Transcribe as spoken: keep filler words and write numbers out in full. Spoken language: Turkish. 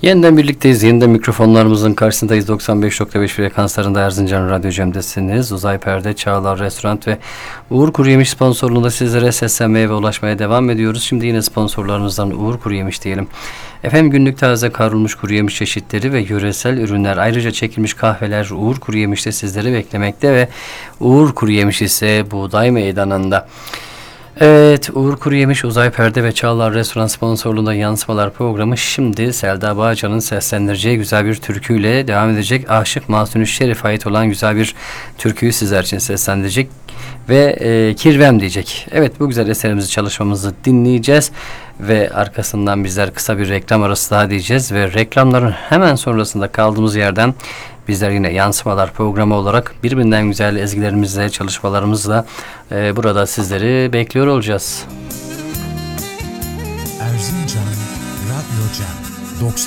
Yeniden birlikteyiz. Yeniden mikrofonlarımızın karşısındayız. doksan beş nokta beş frekanslarında Erzincan Radyo Cem'desiniz. Uzay Perde, Çağlar Restoran ve Uğur Kuruyemiş sponsorluğunda sizlere seslenmeye ve ulaşmaya devam ediyoruz. Şimdi yine sponsorlarımızdan Uğur Kuruyemiş diyelim. Efendim, günlük taze kavrulmuş kuruyemiş çeşitleri ve yöresel ürünler, ayrıca çekilmiş kahveler Uğur Kuruyemiş'te sizleri beklemekte ve Uğur Kuruyemiş ise Buğday Meydanı'nda. Evet, Uğur Kuruyemiş, Uzay Perde ve Çağlar Restoran sponsorluğunda Yansımalar programı şimdi Selda Bağcan'ın seslendireceği güzel bir türküyle devam edecek. Aşık Mahzun-ü Şerif'e ait olan güzel bir türküyü sizler için seslendirecek ve e, Kirvem diyecek. Evet, bu güzel eserimizi, çalışmamızı dinleyeceğiz ve arkasından bizler kısa bir reklam arası daha diyeceğiz ve reklamların hemen sonrasında kaldığımız yerden bizler yine Yansımalar programı olarak birbirinden güzel ezgilerimizle, çalışmalarımızla e, burada sizleri bekliyor olacağız. Erzincan Radyo Cem doksan